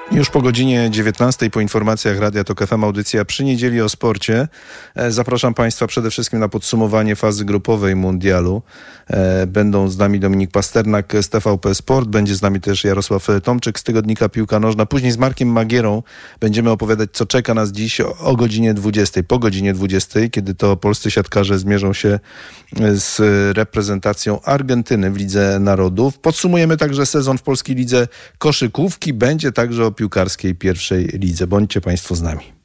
Już po godzinie 19 po informacjach Radia Tok FM audycja Przy Niedzieli o sporcie. Zapraszam Państwa przede wszystkim na podsumowanie fazy grupowej mundialu. Będą z nami Dominik Pasternak z TVP Sport, będzie z nami też Jarosław Tomczyk z tygodnika Piłka Nożna. Później z Markiem Magierą będziemy opowiadać, co czeka nas dziś o godzinie 20, po godzinie 20, kiedy to polscy siatkarze zmierzą się z reprezentacją Argentyny w Lidze Narodów. Podsumujemy także sezon w polskiej lidze koszykówki. Będzie także o piłkarskiej pierwszej lidze. Bądźcie Państwo z nami.